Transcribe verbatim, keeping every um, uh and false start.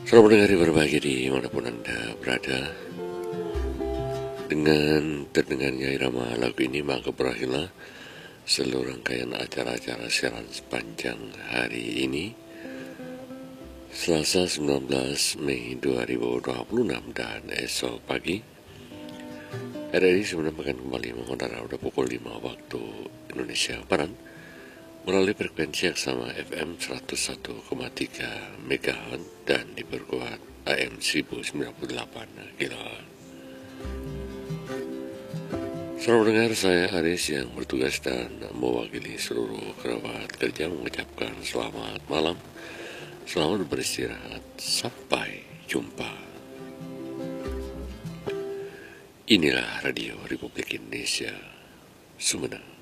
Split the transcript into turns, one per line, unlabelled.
Selamat mendengar berbahagia dimanapun Anda berada. Dengan terdengarnya irama lagu ini, maka berakhirlah seluruh rangkaian acara-acara siaran sepanjang hari ini, Selasa sembilan belas Mei dua ribu dua puluh enam, dan esok pagi R R I sebenarnya akan kembali mengudara pada pukul lima waktu Indonesia Barat melalui frekuensi yang sama F M seratus satu koma tiga megahertz dan diperkuat A M seribu sembilan puluh delapan kilohertz. Selamat mendengar, saya Aris yang bertugas dan mewakili seluruh kerabat kerja mengucapkan selamat malam, selamat beristirahat, sampai jumpa. Inilah Radio Republik Indonesia Sumedang.